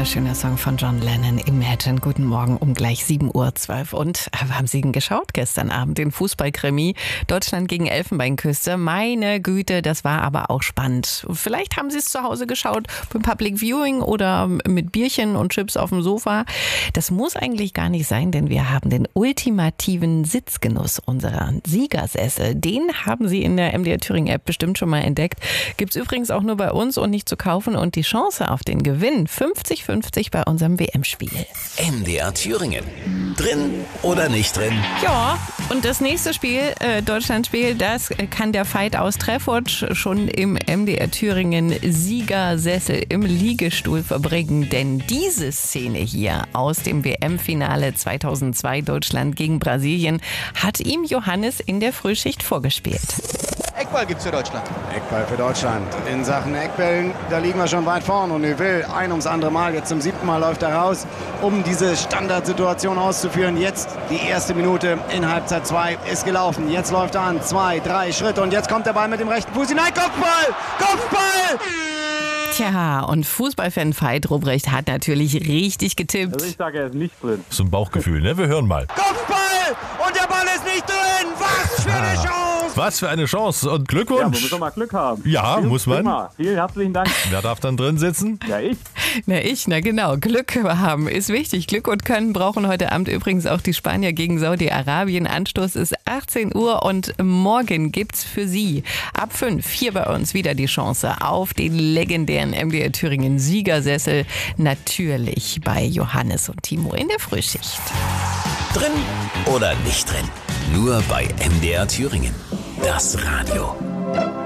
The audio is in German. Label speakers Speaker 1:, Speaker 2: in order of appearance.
Speaker 1: wunderschöner Song von John Lennon, Imagine. Guten Morgen um gleich 7:12 Uhr. Und haben Sie ihn geschaut gestern Abend, den Fußballkrimi Deutschland gegen Elfenbeinküste? Meine Güte, das war aber auch spannend. Vielleicht haben Sie es zu Hause geschaut, beim Public Viewing oder mit Bierchen und Chips auf dem Sofa. Das muss eigentlich gar nicht sein, denn wir haben den ultimativen Sitzgenuss unserer Siegersessel. Den haben Sie in der MDR Thüringen App bestimmt schon mal entdeckt. Gibt's übrigens auch nur bei uns und nicht zu kaufen. Und die Chance auf den Gewinn 50-50 bei unserem WM-Spiel.
Speaker 2: MDR Thüringen. Drin oder nicht drin?
Speaker 1: Ja, und das nächste Spiel, Deutschlandspiel, das kann der Fight aus Trefort schon im MDR Thüringen Siegersessel im Liegestuhl verbringen. Denn diese Szene hier aus dem WM-Finale 2002 Deutschland gegen Brasilien hat ihm Johannes in der Frühschicht vorgespielt.
Speaker 3: Eckball gibt's für Deutschland.
Speaker 4: Eckball für Deutschland. In Sachen Eckbällen, da liegen wir schon weit vorn. Und Neuville, ein ums andere Mal, jetzt zum 7. Mal läuft er raus, um diese Standardsituation auszuführen. Jetzt die erste Minute in Halbzeit 2 ist gelaufen. Jetzt läuft er an, 2, 3 Schritte und jetzt kommt der Ball mit dem rechten Fuß hinein. Kopfball! Kopfball!
Speaker 1: Tja, und Fußballfan Veit Ruprecht hat natürlich richtig getippt.
Speaker 5: Also ich sage, er ist nicht drin.
Speaker 6: So ein Bauchgefühl, ne? Wir hören mal.
Speaker 4: Kopfball! Und der Ball ist nicht drin! Was für eine Chance!
Speaker 6: Was für eine Chance und
Speaker 5: Ja, man
Speaker 6: Glückwunsch.
Speaker 5: muss doch mal Glück haben.
Speaker 6: Ja, muss man.
Speaker 5: Prima. Vielen herzlichen Dank.
Speaker 6: Wer darf dann drin sitzen?
Speaker 5: Ja, ich.
Speaker 1: Na genau. Glück haben ist wichtig. Glück und Können brauchen heute Abend übrigens auch die Spanier gegen Saudi-Arabien. Anstoß ist 18 Uhr und morgen gibt's für Sie ab 5 hier bei uns wieder die Chance auf den legendären MDR Thüringen Siegersessel. Natürlich bei Johannes und Timo in der Frühschicht.
Speaker 2: Drin oder nicht drin? Nur bei MDR Thüringen. Das Radio.